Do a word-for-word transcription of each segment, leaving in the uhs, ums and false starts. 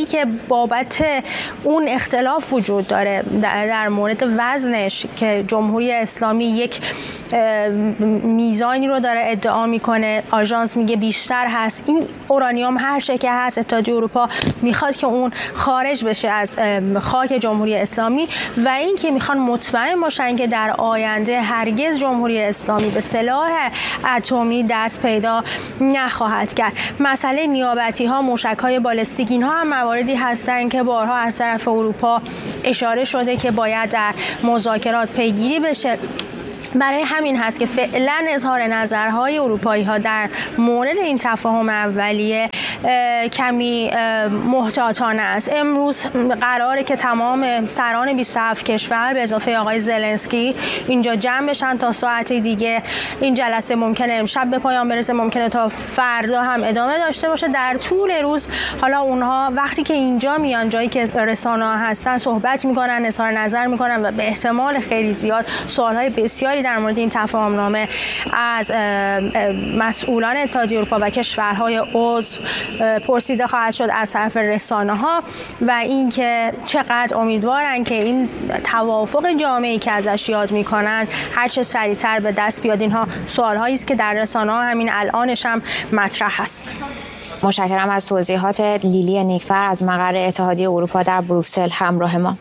که بابت اون اختلاف وجود داره در مورد وزنش که جمهوری اسلامی یک میزانی رو داره ادعا میکنه، آژانس میگه بیشتر هست، این اورانیوم هر چه که هست اتحادیه اروپا میخواد که اون خارج بشه از خاک جمهوری اسلامی و این که میخوان مطمئن باشن که در آینده هرگز جمهوری اسلامی به سلاح اتمی دست پیدا نخواهد کرد. مسئله نیابتی ها، موشک های بالستیک، اینها هم مواردی هستند که بارها از طرف اروپا اشاره شده که باید در مذاکرات پیگیری بشه. برای همین هست که فعلا اظهار نظرهای اروپایی ها در مورد این تفاهم اولیه کمی محتاطانه است. امروز قراره که تمام سران بیست و هفت کشور به اضافه آقای زلنسکی اینجا جمع بشن تا ساعت دیگه. این جلسه ممکنه امشب به پایان برسه، ممکنه تا فردا هم ادامه داشته باشه. در طول روز حالا اونها وقتی که اینجا میان، جایی که رسانه‌ها هستن، صحبت میکنن، اظهار نظر میکنن و به احتمال خیلی زیاد سوالهای بسیاری در مورد این تفاهم نامه از مسئولان اتحادیه اروپا و کشورهای عضو پرسیده خواهد شد از طرف رسانه‌ها و اینکه چقدر امیدوارن که این توافق جامعی که ازش یاد میکنن هر چه سریعتر به دست بیاد. اینها سوال‌هایی است که در رسانه‌ها همین الانش هم مطرح هست. متشکرم از توضیحات لیلی نیکفر از مقر اتحادیه اروپا در بروکسل همراه ما.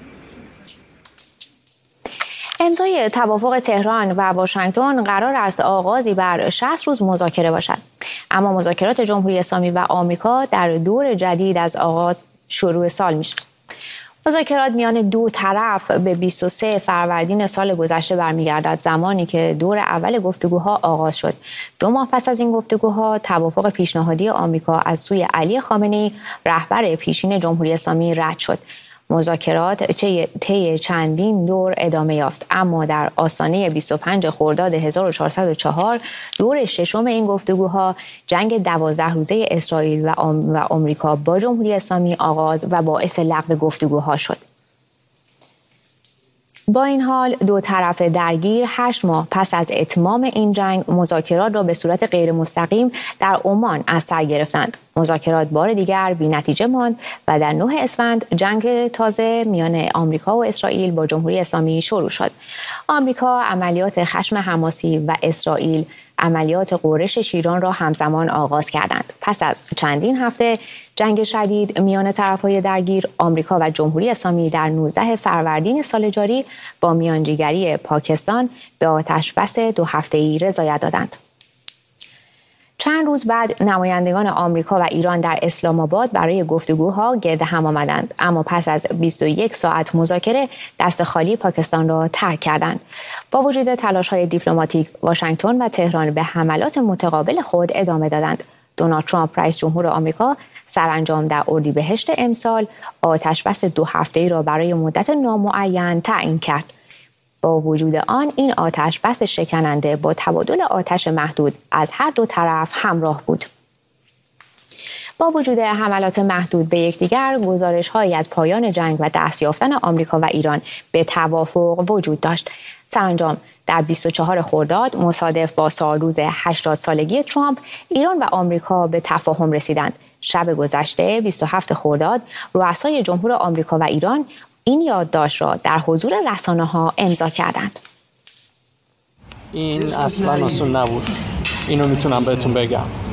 امضای توافق تهران و واشنگتن قرار است آغازی بر شصت روز مذاکره باشد، اما مذاکرات جمهوری اسلامی و آمریکا در دور جدید از آغاز شروع سال میشه. مذاکرات میان دو طرف به بیست و سوم فروردین سال گذشته برمیگردد، زمانی که دور اول گفتگوها آغاز شد. دو ماه پس از این گفتگوها توافق پیشنهادی آمریکا از سوی علی خامنه‌ای رهبر پیشین جمهوری اسلامی رد شد. مذاکرات طی چندین دور ادامه یافت، اما در آستانه بیست و پنج خرداد هزار و چهارصد و چهار دور ششم این گفتگوها جنگ دوازده روزه اسرائیل و آمریکا با جمهوری اسلامی آغاز و باعث لغو گفتگوها شد. با این حال دو طرف درگیر هشت ماه پس از اتمام این جنگ مذاکرات را به صورت غیر مستقیم در عمان از سر گرفتند. مذاکرات بار دیگر بی نتیجه ماند و در نه اسفند جنگ تازه میان آمریکا و اسرائیل با جمهوری اسلامی شروع شد. آمریکا عملیات خشم حماسی و اسرائیل عملیات غرش شیران را همزمان آغاز کردند. پس از چندین هفته جنگ شدید میان طرفهای درگیر، آمریکا و جمهوری اسلامی در نوزدهم فروردین سال جاری با میانجیگری پاکستان به آتشبس دو هفته‌ای رضایت دادند. چند روز بعد نمایندگان آمریکا و ایران در اسلام آباد برای گفتگوها گرد هم آمدند، اما پس از بیست و یک ساعت مذاکره دست خالی پاکستان را ترک کردند. با وجود تلاش‌های دیپلماتیک، واشنگتن و تهران به حملات متقابل خود ادامه دادند. دونالد ترامپ رئیس جمهور آمریکا سرانجام در اردیبهشت امسال آتشبس دو هفته‌ای را برای مدت نامعین تعیین کرد. با وجود آن این آتش بس شکننده با تبادل آتش محدود از هر دو طرف همراه بود. با وجود حملات محدود به یکدیگر، گزارش‌هایی از پایان جنگ و دست یافتن آمریکا و ایران به توافق وجود داشت. سرانجام در بیست و چهارم خرداد مصادف با سالروز هشتاد سالگی ترامپ، ایران و آمریکا به تفاهم رسیدند. شب گذشته بیست و هفتم خرداد رؤسای جمهور آمریکا و ایران این یادداشت را در حضور رسانه‌ها امضا کردند. این اصلا آسون نبود. اینو میتونم بهتون بگم.